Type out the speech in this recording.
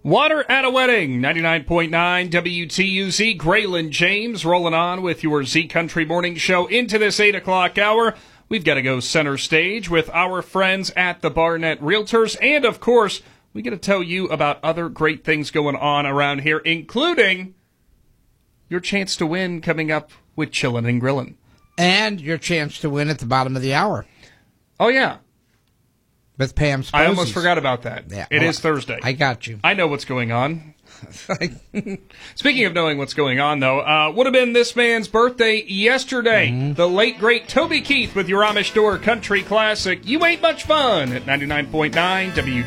Water at a Wedding, 99.9 WTUZ. Graylin James rolling on with your Z Country Morning Show into this 8 o'clock hour. We've got to go center stage with our friends at the Barnett Realtors. And, of course, we got to tell you about other great things going on around here, including your chance to win coming up with Chillin' and Grillin'. And your chance to win at the bottom of the hour. Oh, yeah. With Pam's Posies. I almost forgot about that. Yeah, it is Thursday. I got you. I know what's going on. Speaking of knowing what's going on, though, would have been this man's birthday yesterday. The late, great Toby Keith with your Amish Door Country Classic. You Ain't Much Fun at 99.9 WTUZ.